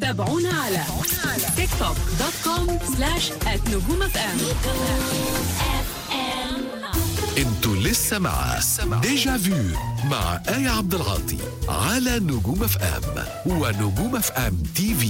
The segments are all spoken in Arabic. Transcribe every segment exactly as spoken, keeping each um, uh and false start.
تابعونا على تيك توك دوت كوم سلاش ات نجوم اف ام. انتوا لسه مع ديجا فيو مع آية عبد العاطي على نجوم اف ام ونجوم اف ام تي في.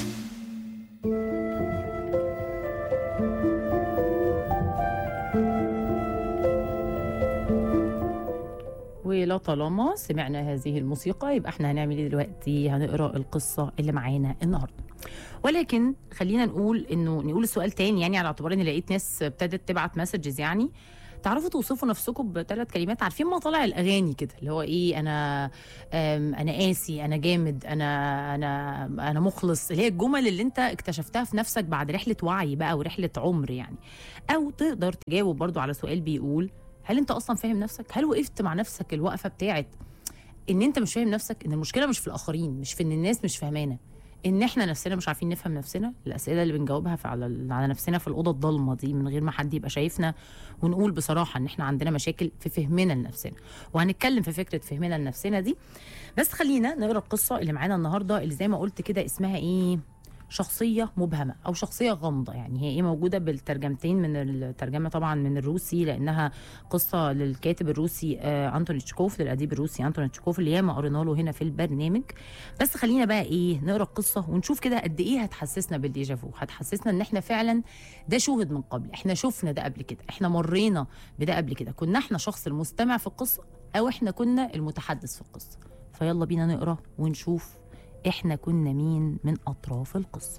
ولا طالما سمعنا هذه الموسيقى يبقى احنا هنعمل ايه دلوقتي؟ هنقرا القصه اللي معانا النهارده. ولكن خلينا نقول انه نقول السؤال تاني، يعني على اعتبار ان لقيت ناس ابتدت تبعت مسجز. يعني تعرفوا توصفوا نفسكم بثلاث كلمات؟ عارفين مطالع الاغاني كده اللي هو ايه؟ انا انا قاسي، انا جامد، انا انا انا مخلص، اللي هي الجمل اللي انت اكتشفتها في نفسك بعد رحله وعي بقى ورحله عمر يعني. او تقدر تجاوب برضو على سؤال بيقول: هل انت اصلا فاهم نفسك؟ هل وقفت مع نفسك الوقفه بتاعت ان انت مش فاهم نفسك؟ ان المشكله مش في الاخرين، مش في ان الناس مش فاهمانا، ان احنا نفسنا مش عارفين نفهم نفسنا. الاسئله اللي بنجاوبها على على نفسنا في الاوضه الضلمه دي من غير ما حد يبقى شايفنا، ونقول بصراحه ان احنا عندنا مشاكل في فهمنا لنفسنا. وهنتكلم في فكره فهمنا لنفسنا دي. بس خلينا نقرا القصه اللي معانا النهارده، اللي زي ما قلت كده اسمها ايه؟ شخصية مبهمة أو شخصية غامضة. يعني هي إيه؟ موجودة بالترجمتين، من الترجمة طبعا من الروسي لأنها قصة للكاتب الروسي آه أنتون تشيكوف، للأديب الروسي أنتون تشيكوف اللي ياما قرينا له هنا في البرنامج. بس خلينا بقى إيه؟ نقرأ القصة ونشوف كده قد إيه هتحسسنا بالديجافو، هتحسسنا إن إحنا فعلا ده شوهد من قبل، إحنا شفنا ده قبل كده، إحنا مرينا بده قبل كده، كنا إحنا شخص المستمع في القصة أو إحنا كنا المتحدث في القصة. فيلا بينا نقرأ ونشوف إحنا كنا مين من أطراف القصة.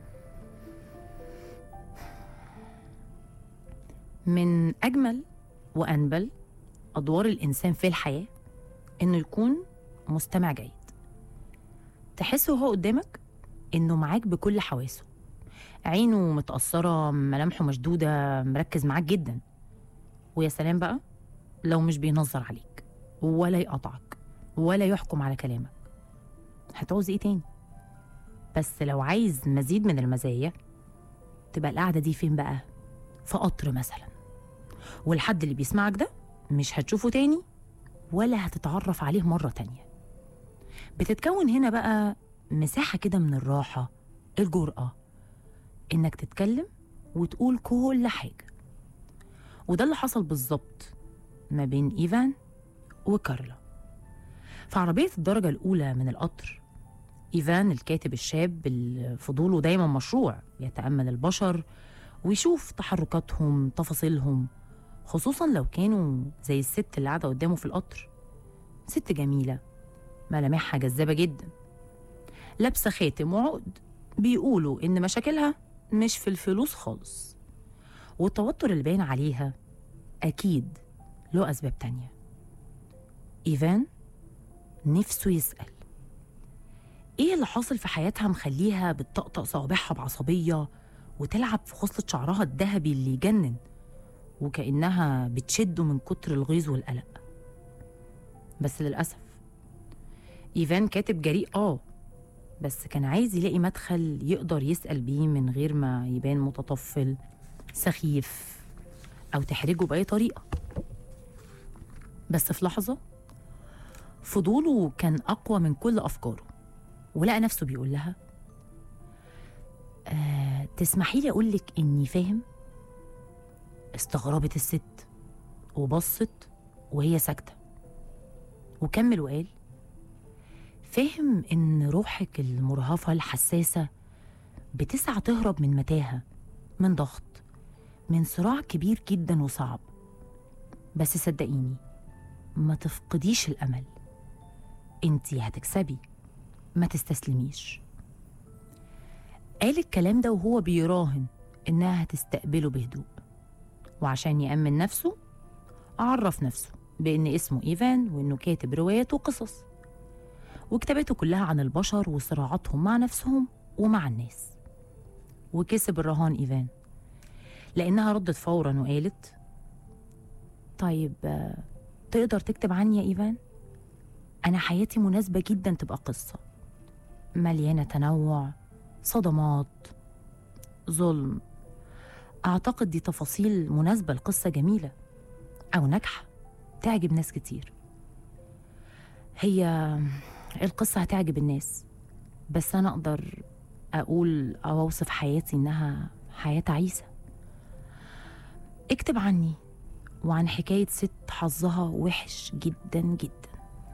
من أجمل وأنبل أدوار الإنسان في الحياة إنه يكون مستمع جيد. تحسه هو قدامك إنه معاك بكل حواسه، عينه متأثرة، ملامحه مشدودة، مركز معاك جدا. ويا سلام بقى لو مش بينظر عليك ولا يقطعك ولا يحكم على كلامك. هتعوز ايه تاني؟ بس لو عايز مزيد من المزايا تبقى القعدة دي فين بقى؟ في قطر مثلا، والحد اللي بيسمعك ده مش هتشوفه تاني ولا هتتعرف عليه مرة تانية. بتتكون هنا بقى مساحة كده من الراحة، الجرأة، انك تتكلم وتقول كل حاجة. وده اللي حصل بالظبط ما بين إيفان وكارلا. في عربية الدرجة الأولى من القطر، إيفان الكاتب الشاب اللي فضوله دايما مشروع يتأمل البشر ويشوف تحركاتهم، تفاصيلهم، خصوصا لو كانوا زي الست اللي قاعدة قدامه في القطر. ست جميلة ملامحها جذابة جدا، لابسة خاتم وعقد بيقولوا إن مشاكلها مش في الفلوس خالص، والتوتر اللي باين عليها أكيد له أسباب تانية. إيفان نفسه يسأل ايه اللي حاصل في حياتها مخليها بتطقطق صوابعها بعصبية وتلعب في خصلة شعرها الذهبي اللي يجنن، وكأنها بتشده من كتر الغيظ والقلق. بس للأسف إيفان كاتب جريء اه بس كان عايز يلاقي مدخل يقدر يسأل بيه من غير ما يبان متطفل سخيف أو تحرجه بأي طريقة. بس في لحظة فضوله كان أقوى من كل أفكاره، ولقى نفسه بيقول لها: آه، تسمحي لي أقول لك إني فاهم؟ استغربت الست وبصت وهي ساكتة، وكمل وقال: فاهم إن روحك المرهفة الحساسة بتسعى تهرب من متاهة، من ضغط، من صراع كبير جدا وصعب. بس صدقيني ما تفقديش الأمل، انتي هتكسبي، ما تستسلميش. قال الكلام ده وهو بيراهن إنها هتستقبله بهدوء، وعشان يأمن نفسه عرف نفسه بإن اسمه إيفان وإنه كاتب روايات وقصص، وكتاباته كلها عن البشر وصراعاتهم مع نفسهم ومع الناس. وكسب الرهان إيفان، لأنها ردت فورا وقالت: طيب تقدر تكتب عني يا إيفان؟ أنا حياتي مناسبة جدا تبقى قصة مليانة تنوع، صدمات، ظلم. أعتقد دي تفاصيل مناسبة لقصة جميلة أو ناجحة تعجب ناس كتير. هي القصة هتعجب الناس، بس أنا أقدر أقول أو أوصف حياتي إنها حياة تعيسة. اكتب عني وعن حكاية ست حظها وحش جدا جدا،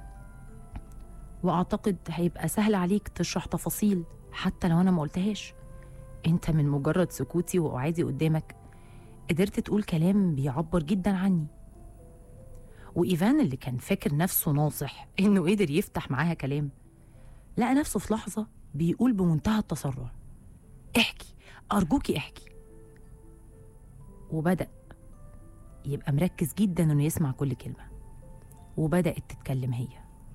وأعتقد هيبقى سهل عليك تشرح تفاصيل حتى لو أنا ما قلتهاش. أنت من مجرد سكوتي وقعدي قدامك قدرت تقول كلام بيعبر جدا عني. وإيفان اللي كان فاكر نفسه ناصح إنه قدر يفتح معاها كلام، لقى نفسه في لحظة بيقول بمنتهى التسرع: احكي أرجوكي احكي. وبدأ يبقى مركز جدا إنه يسمع كل كلمة، وبدأت تتكلم هي: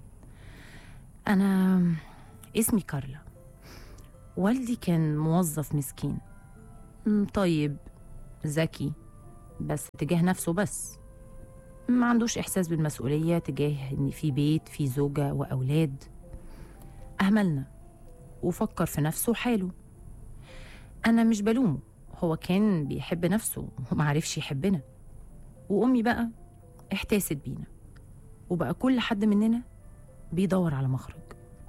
أنا اسمي كارلا، والدي كان موظف مسكين طيب ذكي بس تجاه نفسه، بس ما عندوش إحساس بالمسؤولية تجاه إن في بيت في زوجة وأولاد. أهملنا وفكر في نفسه وحاله. أنا مش بلومه، هو كان بيحب نفسه ومعرفش يحبنا. وأمي بقى احتاست بينا، وبقى كل حد مننا بيدور على مخرج.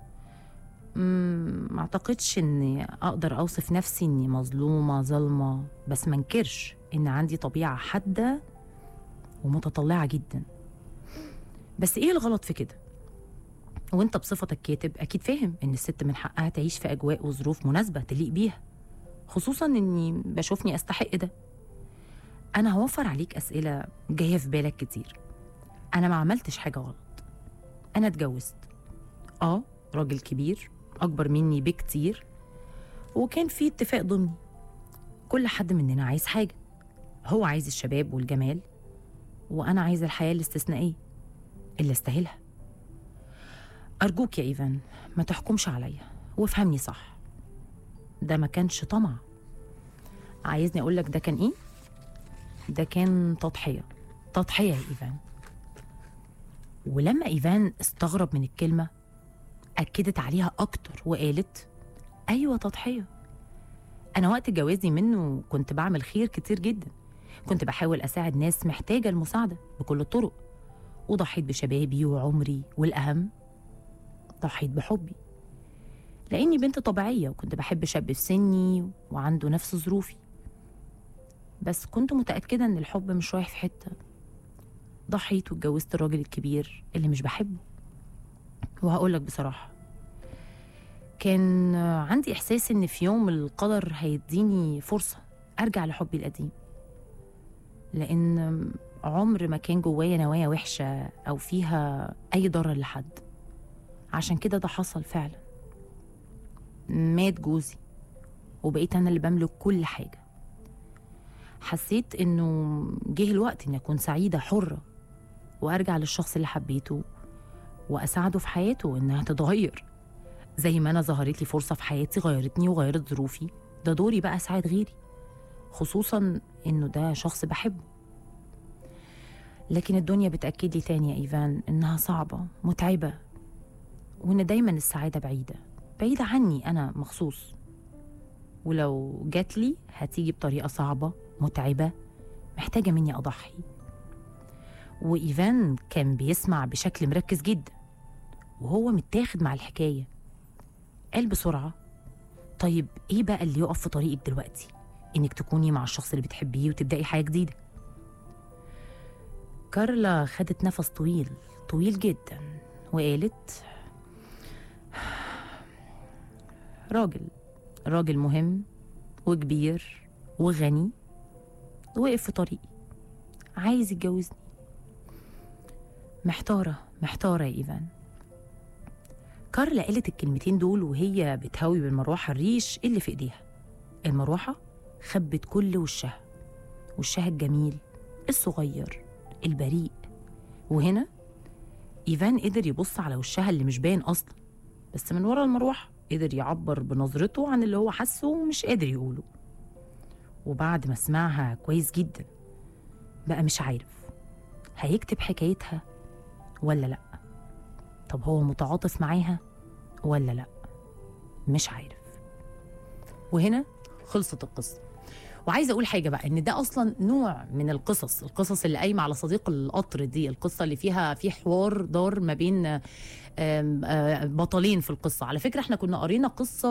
ما اعتقدش اني اقدر اوصف نفسي اني مظلومه ظلمه، بس منكرش ان عندي طبيعه حاده ومتطلعه جدا. بس ايه الغلط في كده؟ وانت بصفتك كاتب اكيد فاهم ان الست من حقها تعيش في اجواء وظروف مناسبه تليق بيها، خصوصا اني بشوفني استحق ده. انا هوفر عليك اسئله جايه في بالك كتير. انا ما عملتش حاجه غلط. انا اتجوزت اه راجل كبير اكبر مني بكتير، وكان في اتفاق ضمني. كل حد مننا عايز حاجه، هو عايز الشباب والجمال، وانا عايز الحياه الاستثنائيه اللي استاهلها. ارجوك يا ايفان ما تحكمش عليا وافهمني صح، ده ما كانش طمع. عايزني اقول لك ده كان ايه؟ ده كان تضحيه. تضحيه يا ايفان. ولما ايفان استغرب من الكلمه أكدت عليها أكتر وقالت: أيوة تضحية. أنا وقت جوازي منه كنت بعمل خير كتير جدا، كنت بحاول أساعد ناس محتاجة المساعدة بكل الطرق، وضحيت بشبابي وعمري، والأهم ضحيت بحبي، لأني بنت طبيعية وكنت بحب شاب في سني وعنده نفس ظروفي. بس كنت متأكدة إن الحب مش رايح في حتة. ضحيت واتجوزت الراجل الكبير اللي مش بحبه. وهقولك بصراحة كان عندي إحساس إن في يوم القدر هيديني فرصة أرجع لحبي القديم، لأن عمر ما كان جوايا نوايا وحشة أو فيها أي ضرر لحد. عشان كده ده حصل فعلا. مات جوزي وبقيت أنا اللي بملك كل حاجة. حسيت إنه جه الوقت إني أكون سعيدة حرة وأرجع للشخص اللي حبيته وأساعده في حياته إنها تتغير زي ما أنا ظهرت لي فرصة في حياتي غيرتني وغيرت ظروفي. ده دوري بقى أساعد غيري، خصوصا إنه ده شخص بحبه. لكن الدنيا بتأكد لي تاني يا إيفان إنها صعبة متعبة، وإن دايما السعادة بعيدة بعيدة عني أنا مخصوص، ولو جات لي هتيجي بطريقة صعبة متعبة محتاجة مني أضحي. وإيفان كان بيسمع بشكل مركز جدا وهو متاخد مع الحكاية. قال بسرعة: طيب إيه بقى اللي يقف في طريقك دلوقتي إنك تكوني مع الشخص اللي بتحبيه وتبدأي حياة جديدة؟ كارلا خدت نفس طويل طويل جدا وقالت: راجل راجل مهم وكبير وغني وقف في طريقي عايز يتجوزني. محتارة محتارة يا إيفان. كارلا قالت الكلمتين دول وهي بتهوي بالمروحة الريش اللي في إيديها. المروحة خبت كل وشها، وشها الجميل الصغير البريء. وهنا إيفان قدر يبص على وشها اللي مش باين أصلا، بس من ورا المروحة قدر يعبر بنظرته عن اللي هو حسه ومش قادر يقوله. وبعد ما سمعها كويس جدا بقى مش عارف هيكتب حكايتها ولا لأ. طب هو متعاطف معاها ولا لأ؟ مش عارف. وهنا خلصت القصة. وعايزة أقول حاجة بقى، إن ده أصلا نوع من القصص القصص اللي قايمة على صديق القطر دي، القصة اللي فيها في حوار دار ما بين بطلين في القصة. على فكرة احنا كنا قرينا قصة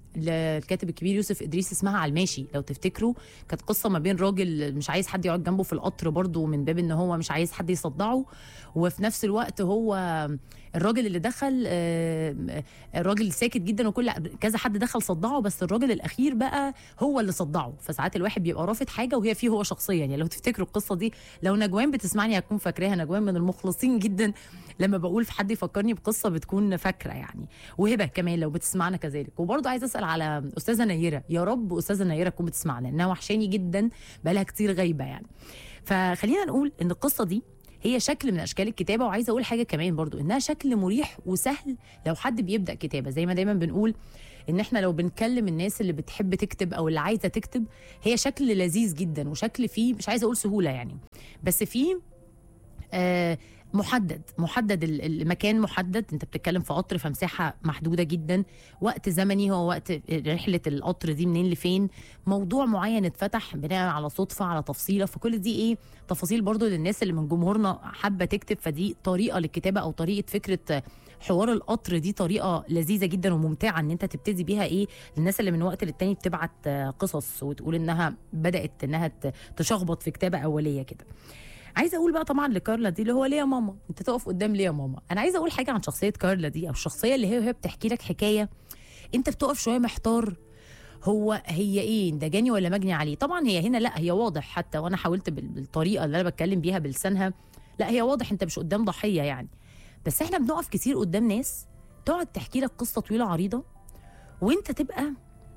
للكاتب الكبير يوسف ادريس اسمها على الماشي، لو تفتكروا كانت قصه ما بين راجل مش عايز حد يقعد جنبه في القطر برضه من باب ان هو مش عايز حد يصدعه، وفي نفس الوقت هو الراجل اللي دخل الراجل ساكت جدا وكل كذا حد دخل صدعه، بس الراجل الاخير بقى هو اللي صدعه. فساعات الواحد بيبقى رافض حاجه وهي فيه هو شخصيا. يعني لو تفتكروا القصه دي، لو نجوان بتسمعني هتكون فاكراها. نجوان من المخلصين جدا لما بقول في حد يفكرني بقصه بتكون فاكره يعني. وهبه كمان لو بتسمعنا كذلك. وبرضه عايزه اسال على استاذه نيره، يا رب استاذه نيره تكون بتسمعنا انها وحشاني جدا بقالها كتير غايبه يعني. فخلينا نقول ان القصه دي هي شكل من اشكال الكتابه. وعايزه اقول حاجه كمان برضو، انها شكل مريح وسهل لو حد بيبدا كتابه. زي ما دايما بنقول ان احنا لو بنكلم الناس اللي بتحب تكتب او اللي عايزه تكتب، هي شكل لذيذ جدا وشكل فيه مش عايزه اقول سهوله يعني، بس فيه آه محدد محدد المكان محدد. انت بتتكلم في قطر فمساحه محدوده جدا، وقت زمني هو وقت رحله القطر دي منين لفين، موضوع معين اتفتح بناء على صدفه على تفصيله. فكل دي ايه تفاصيل برضو للناس اللي من جمهورنا حابه تكتب. فدي طريقه للكتابه او طريقه فكره حوار القطر، دي طريقه لذيذه جدا وممتعه ان انت تبتدي بيها ايه للناس اللي من وقت للتاني بتبعت قصص وتقول انها بدات انها تشخبط في كتابه اوليه كده. عايزه اقول بقى طبعا لكارلا دي اللي هو ليه يا ماما انت تقف قدام ليه يا ماما. انا عايزه اقول حاجه عن شخصيه كارلا دي، او الشخصيه اللي هي وهي بتحكي لك حكايه انت بتقف شويه محتار هو هي ايه، ده جاني ولا مجني عليه. طبعا هي هنا لا، هي واضح حتى وانا حاولت بالطريقه اللي انا بتكلم بيها بلسانها، لا هي واضح انت مش قدام ضحيه يعني. بس احنا بنقف كتير قدام ناس تقعد تحكي لك قصه طويله عريضه وانت تبقى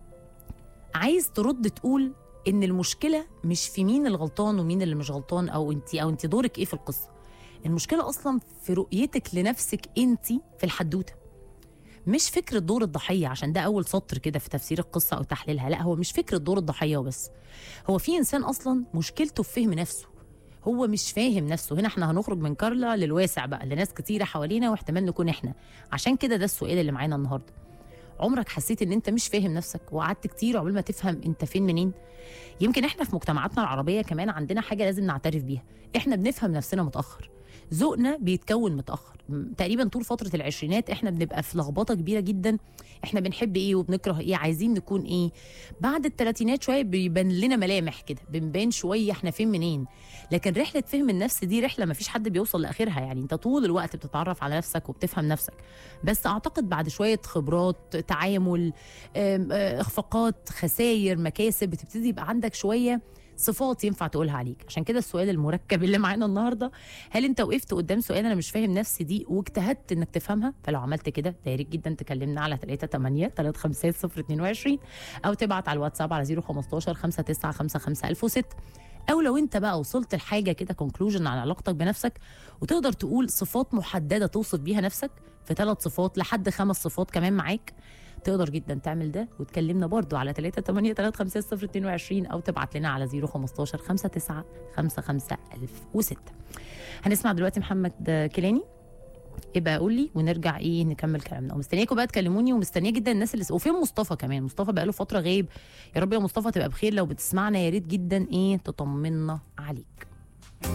عايز ترد تقول ان المشكله مش في مين الغلطان ومين اللي مش غلطان، او انت او انت دورك ايه في القصه. المشكله اصلا في رؤيتك لنفسك انت في الحدوته، مش فكره دور الضحيه. عشان ده اول سطر كده في تفسير القصه او تحليلها، لا هو مش فكره دور الضحيه وبس، هو في انسان اصلا مشكلته في فهم نفسه، هو مش فاهم نفسه. هنا احنا هنخرج من كارلا للواسع بقى لناس كتيره حوالينا واحتمال نكون احنا. عشان كده ده السؤال اللي معانا النهارده، عمرك حسيت ان انت مش فاهم نفسك وقعدت كتير عقبال ما تفهم انت فين منين؟ يمكن احنا في مجتمعاتنا العربيه كمان عندنا حاجه لازم نعترف بيها، احنا بنفهم نفسنا متاخر، ذوقنا بيتكون متاخر. تقريبا طول فتره العشرينات احنا بنبقى في لخبطه كبيره جدا، احنا بنحب ايه وبنكره ايه، عايزين نكون ايه. بعد الثلاثينات شويه بيبان لنا ملامح كده، بنبان شويه احنا فين منين. لكن رحله فهم النفس دي رحله ما فيش حد بيوصل لاخرها يعني، انت طول الوقت بتتعرف على نفسك وبتفهم نفسك. بس اعتقد بعد شويه خبرات، تعامل، اخفاقات، خسائر، مكاسب، بتبتدي يبقى عندك شويه صفات ينفع تقولها عليك. عشان كده السؤال المركب اللي معانا النهارده، هل انت وقفت قدام سؤال انا مش فاهم نفسي دي واجتهدت انك تفهمها؟ فلو عملت كده يا ريت جدا تكلمنا على ثلاثة ثمانية ثلاثة خمسة صفر اثنين وعشرين او تبعت على الواتساب على صفر خمستاشر خمسة تسعة خمسة خمسة ألف وستة. او لو انت بقى وصلت لحاجه كده كونكلوجن على علاقتك بنفسك وتقدر تقول صفات محدده توصف بيها نفسك، في ثلاث صفات لحد خمس صفات كمان معاك، تقدر جدا تعمل ده وتكلمنا برضو على ثلاثة ثمانية ثلاثة خمسة صفر اثنين وعشرين او تبعت لنا على صفر خمستاشر خمسة تسعة خمسة خمسة ألف وستة. هنسمع دلوقتي محمد كيلاني، يبقى قول لي ونرجع ايه نكمل كلامنا. ومستنياكم بقى تكلموني، ومستنيه جدا الناس اللي وفين مصطفى كمان. مصطفى بقى له فتره غايب، يا رب يا مصطفى تبقى بخير. لو بتسمعنا يا ريت جدا ايه تطمنا عليك.